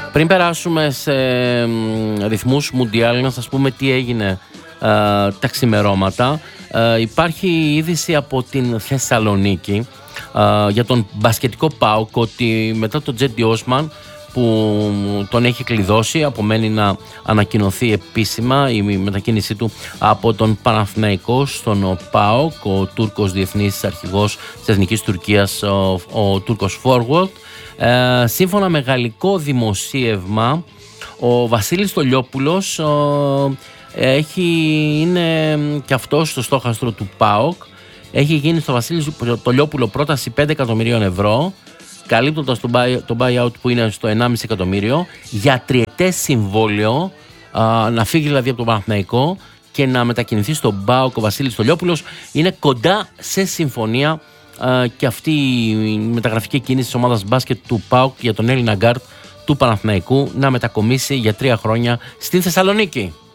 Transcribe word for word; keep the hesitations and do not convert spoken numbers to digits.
Πριν περάσουμε σε ρυθμούς Μουντιάλ, να σας πούμε τι έγινε ε, τα ξημερώματα. Ε, υπάρχει είδηση από την Θεσσαλονίκη ε, για τον μπασκετικό ΠΑΟΚ ότι μετά τον Τζέντι Όσμαν που τον έχει κλειδώσει, απομένει να ανακοινωθεί επίσημα η μετακίνησή του από τον Παναθηναϊκό στον ΠΑΟΚ, ο Τούρκος διεθνής αρχηγός της Εθνικής Τουρκίας, ο, ο Τούρκος Forward. Ε, σύμφωνα με γαλλικό δημοσίευμα, ο Βασίλης Τολιόπουλος ε, έχει, είναι και αυτός στο στόχαστρο του ΠΑΟΚ. Έχει γίνει στο Βασίλη Τολιόπουλο πρόταση πέντε εκατομμυρίων ευρώ, καλύπτοντας το, buy, το buyout που είναι στο ενάμιση εκατομμύριο, για τριετές συμβόλαιο, α, να φύγει δηλαδή από τον Παναθηναϊκό και να μετακινηθεί στον ΠΑΟΚ. Ο Βασίλης Τολιόπουλος είναι κοντά σε συμφωνία α, και αυτή η μεταγραφική κίνηση της ομάδας μπάσκετ του ΠΑΟΚ για τον Έλληνα γκάρτ του Παναθηναϊκού να μετακομίσει για τρία χρόνια στην Θεσσαλονίκη.